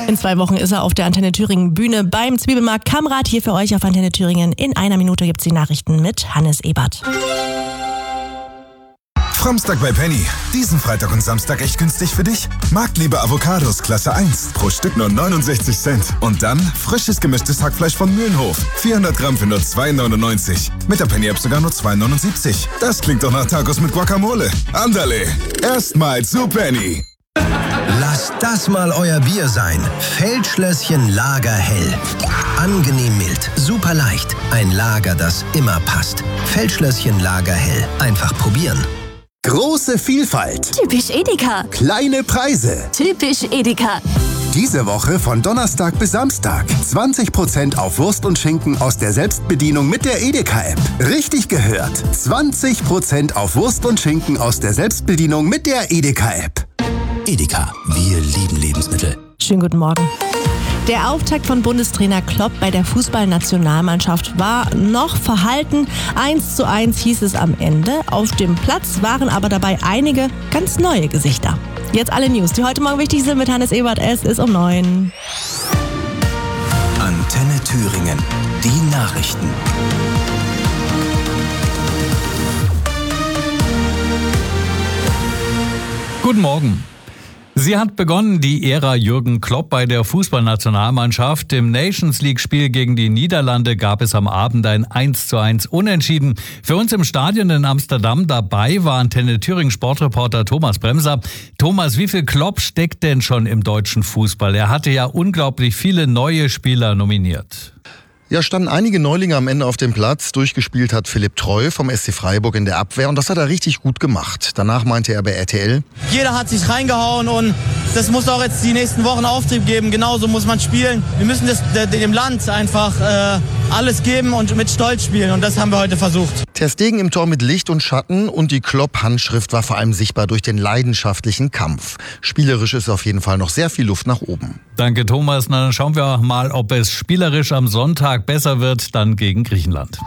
In 2 Wochen ist er auf der Antenne Thüringen Bühne beim Zwiebelmarkt Kamrat. Hier für euch auf Antenne Thüringen. In einer Minute gibt's die Nachrichten mit Hannes Ebert. Samstag bei Penny. Diesen Freitag und Samstag echt günstig für dich? Marktliebe Avocados Klasse 1. Pro Stück nur 69 Cent. Und dann frisches gemischtes Hackfleisch von Mühlenhof. 400 Gramm für nur 2,99. Mit der Penny-App sogar nur 2,79. Das klingt doch nach Tacos mit Guacamole. Andale, erstmal zu Penny. Lasst das mal euer Bier sein. Feldschlösschen Lagerhell. Angenehm mild, super leicht. Ein Lager, das immer passt. Feldschlösschen Lagerhell. Einfach probieren. Große Vielfalt. Typisch Edeka. Kleine Preise. Typisch Edeka. Diese Woche von Donnerstag bis Samstag. 20% auf Wurst und Schinken aus der Selbstbedienung mit der Edeka-App. Richtig gehört. 20% auf Wurst und Schinken aus der Selbstbedienung mit der Edeka-App. Edeka, wir lieben Lebensmittel. Schönen guten Morgen. Der Auftakt von Bundestrainer Klopp bei der Fußballnationalmannschaft war noch verhalten. 1:1 hieß es am Ende. Auf dem Platz waren aber dabei einige ganz neue Gesichter. Jetzt alle News, die heute Morgen wichtig sind mit Hannes Ebert. Es ist um 9. Antenne Thüringen, die Nachrichten. Guten Morgen. Sie hat begonnen, die Ära Jürgen Klopp bei der Fußballnationalmannschaft. Im Nations-League-Spiel gegen die Niederlande gab es am Abend ein 1:1 Unentschieden. Für uns im Stadion in Amsterdam dabei war Antenne Thüringen Sportreporter Thomas Bremser. Thomas, wie viel Klopp steckt denn schon im deutschen Fußball? Er hatte ja unglaublich viele neue Spieler nominiert. Ja, standen einige Neulinge am Ende auf dem Platz. Durchgespielt hat Philipp Treu vom SC Freiburg in der Abwehr und das hat er richtig gut gemacht. Danach meinte er bei RTL: Jeder hat sich reingehauen und das muss auch jetzt die nächsten Wochen Auftrieb geben. Genauso muss man spielen. Wir müssen dem Land einfach alles geben und mit Stolz spielen und das haben wir heute versucht. Ter Stegen im Tor mit Licht und Schatten und die Klopp-Handschrift war vor allem sichtbar durch den leidenschaftlichen Kampf. Spielerisch ist auf jeden Fall noch sehr viel Luft nach oben. Danke, Thomas. Na, dann schauen wir mal, ob es spielerisch am Sonntag besser wird, dann gegen Griechenland.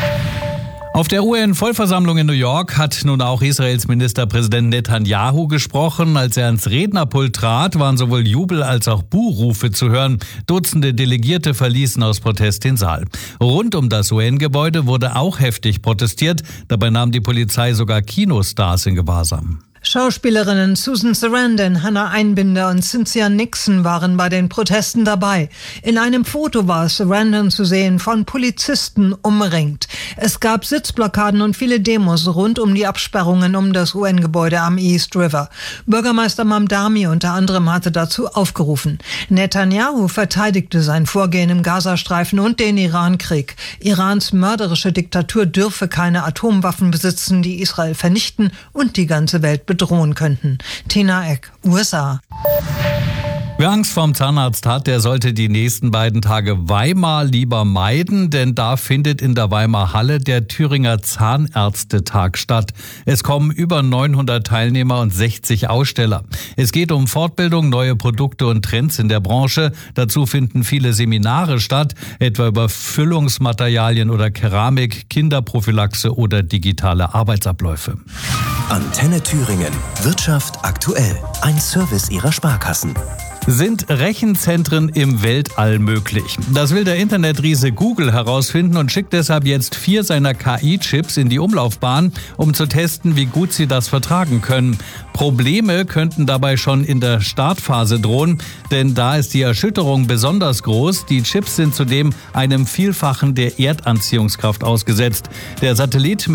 Auf der UN-Vollversammlung in New York hat nun auch Israels Ministerpräsident Netanyahu gesprochen. Als er ans Rednerpult trat, waren sowohl Jubel- als auch Buhrufe zu hören. Dutzende Delegierte verließen aus Protest den Saal. Rund um das UN-Gebäude wurde auch heftig protestiert. Dabei nahm die Polizei sogar Kinostars in Gewahrsam. Schauspielerinnen Susan Sarandon, Hannah Einbinder und Cynthia Nixon waren bei den Protesten dabei. In einem Foto war Sarandon zu sehen, von Polizisten umringt. Es gab Sitzblockaden und viele Demos rund um die Absperrungen um das UN-Gebäude am East River. Bürgermeister Mamdani unter anderem hatte dazu aufgerufen. Netanyahu verteidigte sein Vorgehen im Gazastreifen und den Iran-Krieg. Irans mörderische Diktatur dürfe keine Atomwaffen besitzen, die Israel vernichten und die ganze Welt bedrohen könnten. Tina Eck, USA. Wer Angst vorm Zahnarzt hat, der sollte die nächsten beiden Tage Weimar lieber meiden, denn da findet in der Weimar Halle der Thüringer Zahnärztetag statt. Es kommen über 900 Teilnehmer und 60 Aussteller. Es geht um Fortbildung, neue Produkte und Trends in der Branche. Dazu finden viele Seminare statt, etwa über Füllungsmaterialien oder Keramik, Kinderprophylaxe oder digitale Arbeitsabläufe. Antenne Thüringen. Wirtschaft aktuell. Ein Service Ihrer Sparkassen. Sind Rechenzentren im Weltall möglich? Das will der Internetriese Google herausfinden und schickt deshalb jetzt 4 seiner KI-Chips in die Umlaufbahn, um zu testen, wie gut sie das vertragen können. Probleme könnten dabei schon in der Startphase drohen, denn da ist die Erschütterung besonders groß. Die Chips sind zudem einem Vielfachen der Erdanziehungskraft ausgesetzt. Der Satellit